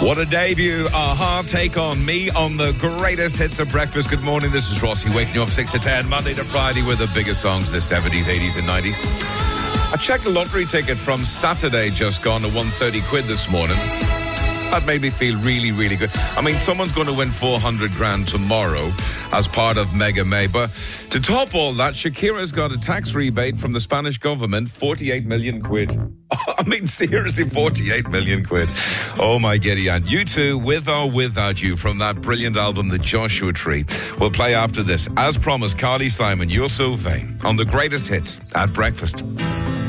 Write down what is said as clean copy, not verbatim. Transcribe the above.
What a debut. Aha, take on me on the greatest hits of breakfast. Good morning, this is Rossi waking you up 6 to 10, Monday to Friday with the biggest songs of the 70s, 80s and 90s. I checked a lottery ticket from Saturday just gone to 130 quid this morning. That made me feel really, really good. I mean, someone's going to win 400 grand tomorrow as part of Mega May. But to top all that, Shakira's got a tax rebate from the Spanish government, 48 million quid. I mean, seriously, 48 million quid. Oh, my giddy aunt. U2, With or Without You, from that brilliant album, The Joshua Tree. We'll play after this. As promised, Carly Simon, You're So Vain, on the greatest hits at breakfast.